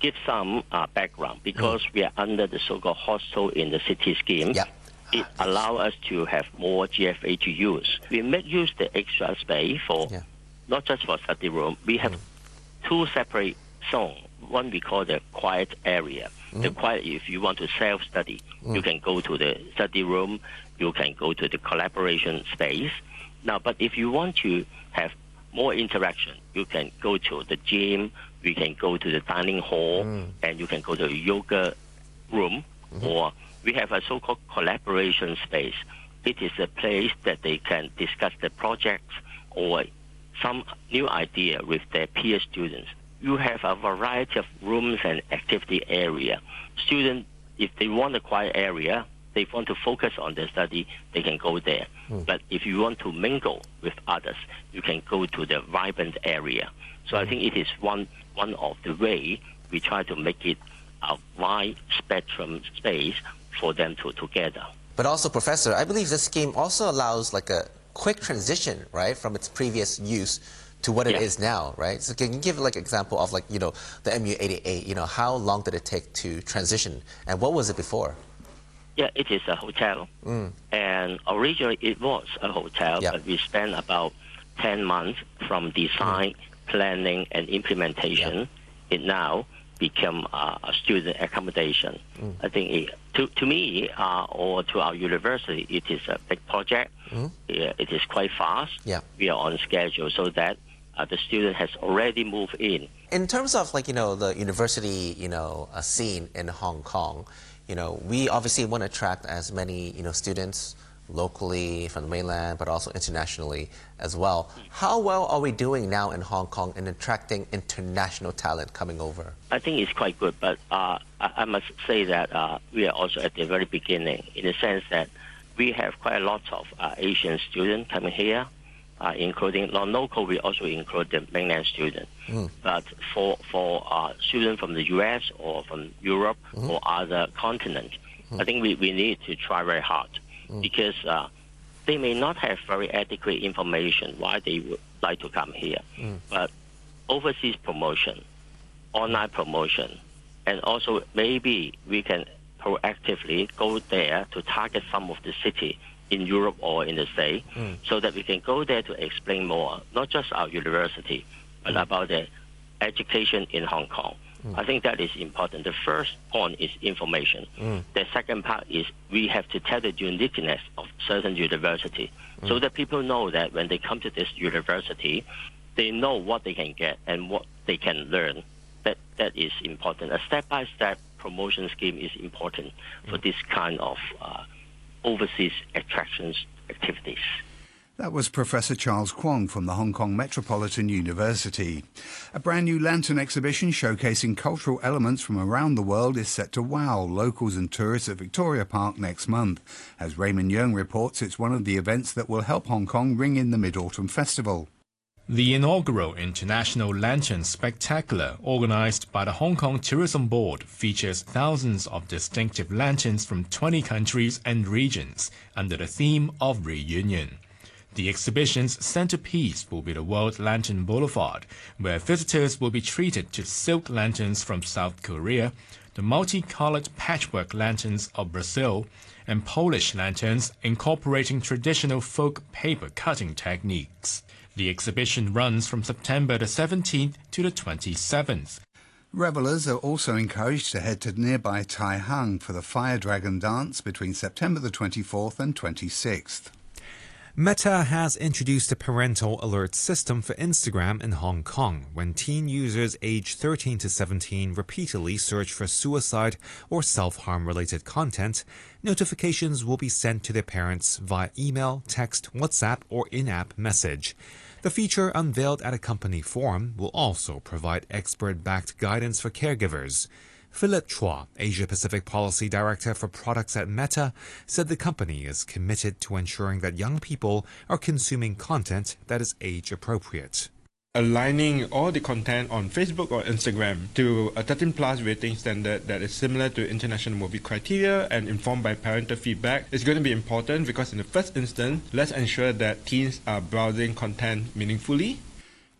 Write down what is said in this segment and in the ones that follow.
give some background, because we are under the so-called hostel in the city scheme. Yeah. It allows us to have more GFA to use. We make use the extra space for not just for study room. We have two separate zones. One we call the quiet area. The quiet, if you want to self-study, you can go to the study room. You can go to the collaboration space. Now, but if you want to have more interaction, you can go to the gym. We can go to the dining hall, and you can go to the yoga room, or we have a so-called collaboration space. It is a place that they can discuss the projects or some new idea with their peer students. You have a variety of rooms and activity area. Students, if they want a quiet area, they want to focus on their study, they can go there. But if you want to mingle with others, you can go to the vibrant area. So I think it is one of the way we try to make it a wide spectrum space for them to together. But also, Professor, I believe this scheme also allows like a quick transition, right, from its previous use to what it is now, right? So can you give like an example of like, the MU88, how long did it take to transition and what was it before? Yeah, it is a hotel. And originally it was a hotel, but we spent about 10 months from design, planning, and implementation. It now become a student accommodation. I think to me or to our university, it is a big project. It is quite fast. We are on schedule so that the student has already moved in. In terms of like, the university, scene in Hong Kong, we obviously want to attract as many, students locally from the mainland, but also internationally as well. How well are we doing now in Hong Kong in attracting international talent coming over? I think it's quite good, but I must say that we are also at the very beginning, in the sense that we have quite a lot of Asian students coming here, including non-local. We also include the mainland students. But for students from the U.S. or from Europe or other continents, I think we need to try very hard. Because they may not have very adequate information why they would like to come here. But overseas promotion, online promotion, and also maybe we can proactively go there to target some of the city in Europe or in the States, so that we can go there to explain more, not just our university, but about the education in Hong Kong. I think that is important. The first point is information. The second part is we have to tell the uniqueness of certain university, so that people know that when they come to this university, they know what they can get and what they can learn. That is important. A step-by-step promotion scheme is important for this kind of overseas attractions activities. That was Professor Charles Kwong from the Hong Kong Metropolitan University. A brand new lantern exhibition showcasing cultural elements from around the world is set to wow locals and tourists at Victoria Park next month. As Raymond Yeung reports, it's one of the events that will help Hong Kong ring in the Mid-Autumn Festival. The inaugural International Lantern Spectacular, organized by the Hong Kong Tourism Board, features thousands of distinctive lanterns from 20 countries and regions under the theme of reunion. The exhibition's centerpiece will be the World Lantern Boulevard, where visitors will be treated to silk lanterns from South Korea, the multicolored patchwork lanterns of Brazil, and Polish lanterns incorporating traditional folk paper cutting techniques. The exhibition runs from September the 17th to the 27th. Revellers are also encouraged to head to nearby Tai Hang for the Fire Dragon Dance between September the 24th and 26th. Meta has introduced a parental alert system for Instagram in Hong Kong. When teen users aged 13 to 17 repeatedly search for suicide or self-harm related content, notifications will be sent to their parents via email, text, WhatsApp, or in-app message. The feature, unveiled at a company forum, will also provide expert-backed guidance for caregivers. Philip Chua, Asia-Pacific Policy Director for Products at Meta, said the company is committed to ensuring that young people are consuming content that is age-appropriate. Aligning all the content on Facebook or Instagram to a 13+ rating standard that is similar to international movie criteria and informed by parental feedback is going to be important, because in the first instance, let's ensure that teens are browsing content meaningfully.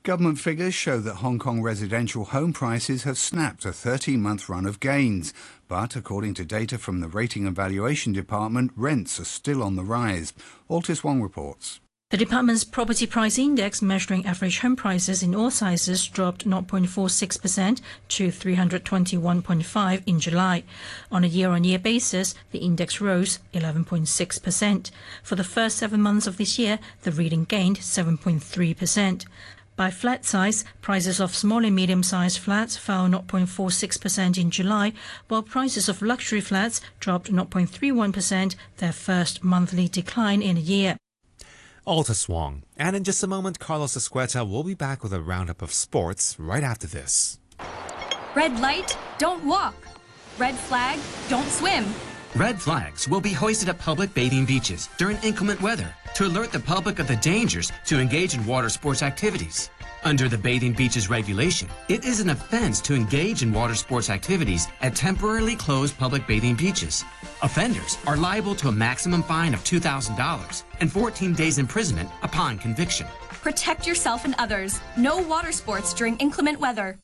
Government figures show that Hong Kong residential home prices have snapped a 13-month run of gains. But according to data from the Rating and Valuation Department, rents are still on the rise. Altis Wong reports. The department's property price index, measuring average home prices in all sizes, dropped 0.46% to 321.5 in July. On a year-on-year basis, the index rose 11.6%. For the first 7 months of this year, the reading gained 7.3%. By flat size, prices of small and medium-sized flats fell 0.46% in July, while prices of luxury flats dropped 0.31%, their first monthly decline in a year. Altis Wong. And in just a moment, Carlos Escueta will be back with a roundup of sports right after this. Red light, don't walk. Red flag, don't swim. Red flags will be hoisted at public bathing beaches during inclement weather to alert the public of the dangers to engage in water sports activities. Under the Bathing Beaches regulation, it is an offense to engage in water sports activities at temporarily closed public bathing beaches. Offenders are liable to a maximum fine of $2,000 and 14 days imprisonment upon conviction. Protect yourself and others. No water sports during inclement weather.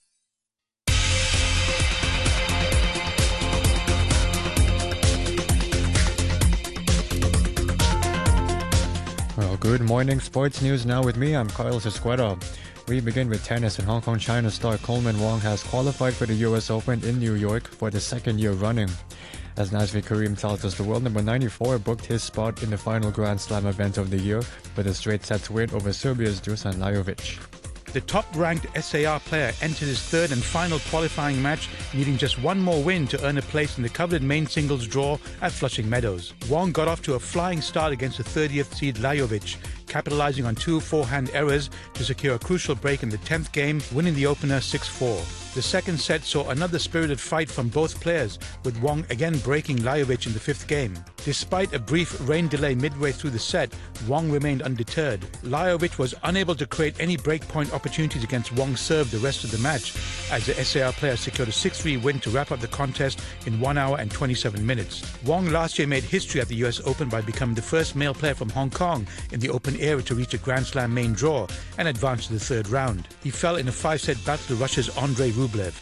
Well, good morning. Sports news now with me. I'm Carlos Escueta. We begin with tennis, and Hong Kong China star Coleman Wong has qualified for the US Open in New York for the second year running. As Nazmi Karim tells us, the world number 94 booked his spot in the final Grand Slam event of the year with a straight sets win over Serbia's Dusan Lajovic. The top-ranked SAR player entered his third and final qualifying match, needing just one more win to earn a place in the coveted main singles draw at Flushing Meadows. Wong got off to a flying start against the 30th seed Lajovic, capitalizing on two forehand errors to secure a crucial break in the 10th game, winning the opener 6-4. The second set saw another spirited fight from both players, with Wong again breaking Lajovic in the 5th game. Despite a brief rain delay midway through the set, Wong remained undeterred. Lajovic was unable to create any breakpoint opportunities against Wong's serve the rest of the match, as the SAR player secured a 6-3 win to wrap up the contest in 1 hour and 27 minutes. Wong last year made history at the US Open by becoming the first male player from Hong Kong in the Open era to reach a Grand Slam main draw and advance to the third round. He fell in a 5-set battle to Russia's Andrei Rublev.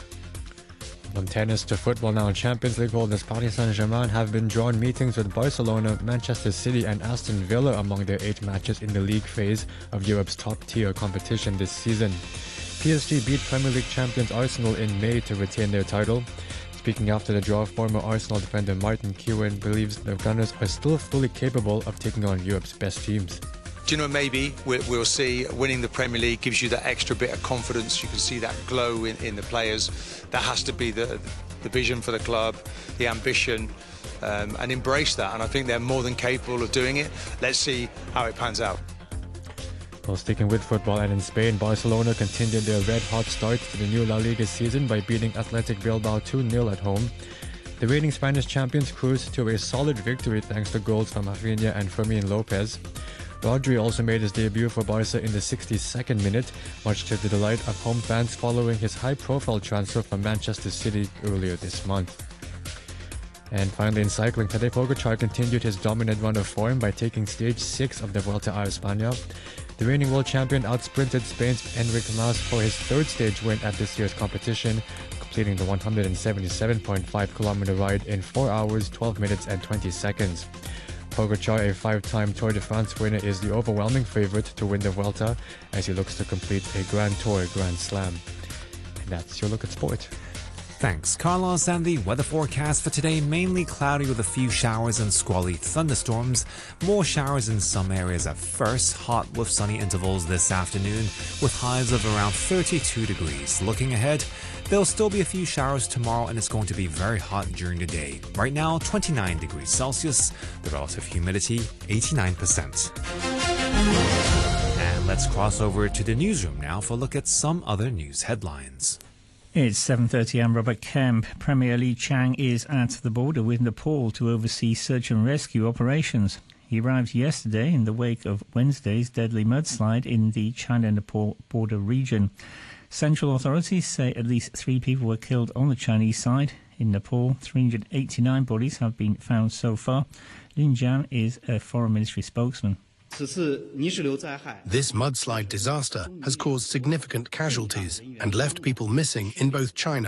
From tennis to football now, Champions League holders Paris Saint-Germain have been drawn meetings with Barcelona, Manchester City and Aston Villa among their 8 matches in the league phase of Europe's top-tier competition this season. PSG beat Premier League champions Arsenal in May to retain their title. Speaking after the draw, former Arsenal defender Martin Keown believes the Gunners are still fully capable of taking on Europe's best teams. Do you know, maybe we'll see winning the Premier League gives you that extra bit of confidence. You can see that glow in the players. That has to be the vision for the club, the ambition, and embrace that. And I think they're more than capable of doing it. Let's see how it pans out. Well, sticking with football and in Spain, Barcelona continued their red-hot start to the new La Liga season by beating Athletic Bilbao 2-0 at home. The reigning Spanish champions cruised to a solid victory thanks to goals from Rafinha and Fermin Lopez. Rodri also made his debut for Barca in the 62nd minute, much to the delight of home fans following his high-profile transfer from Manchester City earlier this month. And finally in cycling, Tadej Pogačar continued his dominant run of form by taking stage 6 of the Vuelta a España. The reigning world champion outsprinted Spain's Enric Mas for his 3rd stage win at this year's competition, completing the 177.5-kilometer ride in 4 hours, 12 minutes and 20 seconds. Pogačar, a 5-time Tour de France winner, is the overwhelming favorite to win the Vuelta as he looks to complete a Grand Tour Grand Slam. And that's your look at sport. Thanks, Carlos. And the weather forecast for today, mainly cloudy with a few showers and squally thunderstorms. More showers in some areas at first, hot with sunny intervals this afternoon, with highs of around 32 degrees. Looking ahead, there'll still be a few showers tomorrow and it's going to be very hot during the day. Right now, 29 degrees Celsius, the relative humidity 89%. And let's cross over to the newsroom now for a look at some other news headlines. It's 7:30. I'm Robert Kemp. Premier Li Qiang is at the border with Nepal to oversee search and rescue operations. He arrived yesterday in the wake of Wednesday's deadly mudslide in the China-Nepal border region. Central authorities say at least 3 people were killed on the Chinese side. In Nepal, 389 bodies have been found so far. Lin Jian is a foreign ministry spokesman. This mudslide disaster has caused significant casualties and left people missing in both China